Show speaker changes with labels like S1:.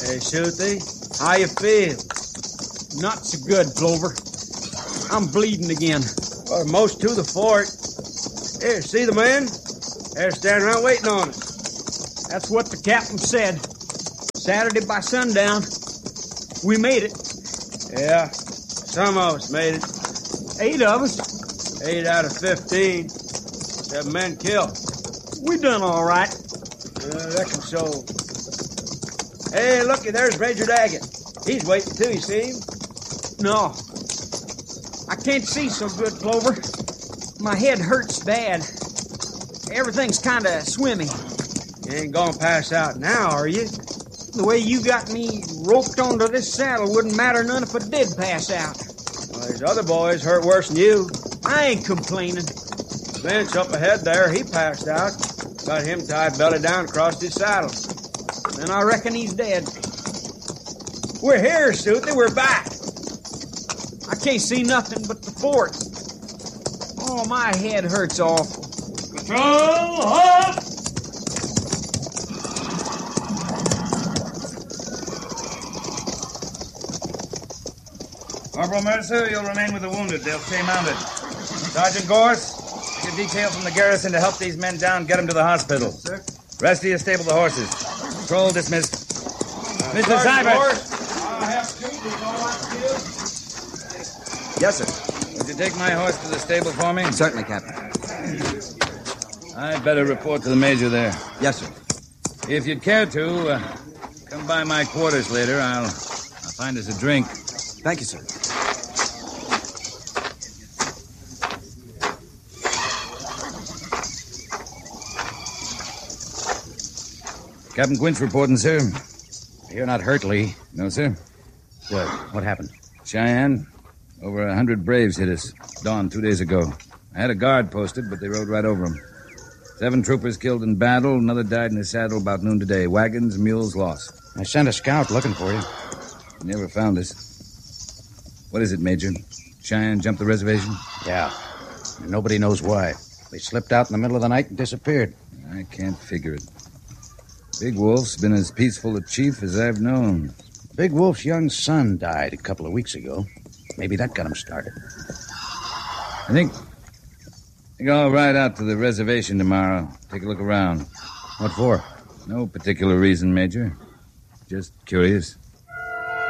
S1: Hey, Shooty, how you feel?
S2: Not so good, Clover. I'm bleeding again.
S1: Or most to the fort. Here, see the men? They're standing around waiting on us.
S2: That's what the captain said. Saturday by sundown. We made it.
S1: Yeah, some of us made it.
S2: 8 of us.
S1: 8 out of 15. 7 men killed.
S2: We done all right.
S1: I reckon so. Hey, looky, there's Major Daggett. He's waiting too, you see him?
S2: No. I can't see so good, Clover. My head hurts bad. Everything's kind of swimmy.
S1: You ain't gonna pass out now, are you?
S2: The way you got me roped onto this saddle wouldn't matter none if I did pass out.
S1: Well, there's other boys hurt worse than you.
S2: I ain't complaining.
S1: Bench up ahead there, he passed out. Got him tied belly down across his saddle.
S2: Then I reckon he's dead.
S1: We're here, Sooty. We're back.
S2: I can't see nothing but the fort. Oh, my head hurts awful.
S3: Patrol, halt! Corporal Mercer, you'll remain with the wounded. They'll stay mounted. Sergeant Gorse, get a detail from the garrison to help these men down, get them to the hospital.
S1: Yes, sir.
S3: Rest of you stable the horses. Patrol dismissed. Mr.
S1: Sergeant
S3: Seibert.
S1: Gorse, I'll have to. Is all right with you?
S4: Yes, sir.
S3: Would you take my horse to the stable for me?
S4: Certainly, Captain.
S3: I'd better report to the major there.
S4: Yes, sir.
S3: If you'd care to, come by my quarters later. I'll find us a drink.
S4: Thank you, sir.
S3: Captain Quince reporting, sir.
S4: You're not hurt, Lee.
S3: No, sir.
S4: Good. What happened?
S3: Cheyenne. Over 100 Braves hit us. Dawn 2 days ago. I had a guard posted, but they rode right over them. 7 troopers killed in battle. Another died in his saddle about noon today. Wagons, mules lost.
S4: I sent a scout looking for you.
S3: He never found us. What is it, Major? Cheyenne jumped the reservation?
S4: Yeah. Nobody knows why. They slipped out in the middle of the night and disappeared.
S3: I can't figure it. Big Wolf's been as peaceful a chief as I've known.
S4: Big Wolf's young son died a couple of weeks ago. Maybe that got him started.
S3: I think I'll ride out to the reservation tomorrow. Take a look around.
S4: What for?
S3: No particular reason, Major. Just curious.